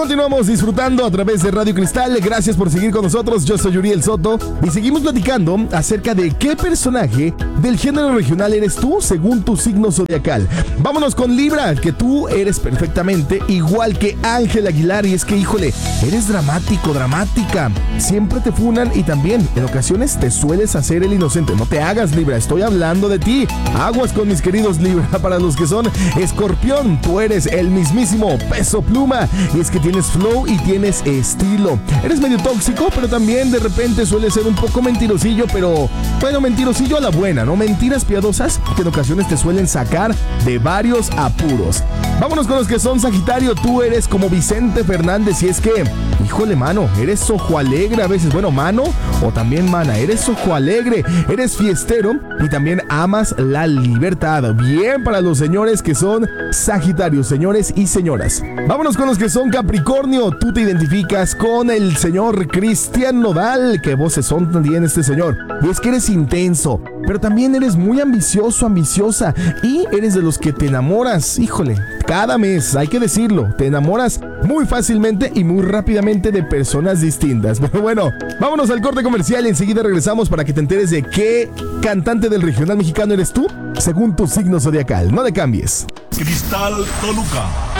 Continuamos disfrutando a través de Radio Cristal. Gracias por seguir con nosotros. Yo soy Uriel Soto y seguimos platicando acerca de qué personaje del género regional eres tú según tu signo zodiacal. Vámonos con Libra, que tú eres perfectamente igual que Ángel Aguilar. Y es que, híjole, eres dramático, dramática. Siempre te funan y también en ocasiones te sueles hacer el inocente. No te hagas, Libra, estoy hablando de ti. Aguas con mis queridos Libra. Para los que son Escorpión, tú eres el mismísimo Peso Pluma. Y es que tienes flow y tienes estilo. Eres medio tóxico, pero también de repente suele ser un poco mentirosillo, pero bueno, mentirosillo a la buena, ¿no? Mentiras piadosas que en ocasiones te suelen sacar de varios apuros. Vámonos con los que son Sagitario. Tú eres como Vicente Fernández y es que, híjole, mano, eres ojo alegre a veces. Bueno, mano o también mana, eres ojo alegre, eres fiestero y también amas la libertad. Bien para los señores que son Sagitarios, señores y señoras. Vámonos con los que son Capricornio. Tú te identificas con el señor Cristian Nodal. Qué voces son también este señor. Y es que eres intenso, pero también eres muy ambicioso, ambiciosa y eres de los que te enamoras, híjole, cada mes, hay que decirlo, te enamoras muy fácilmente y muy rápidamente de personas distintas. Pero bueno, vámonos al corte comercial y enseguida regresamos para que te enteres de qué cantante del regional mexicano eres tú según tu signo zodiacal. No le cambies. Cristal Toluca.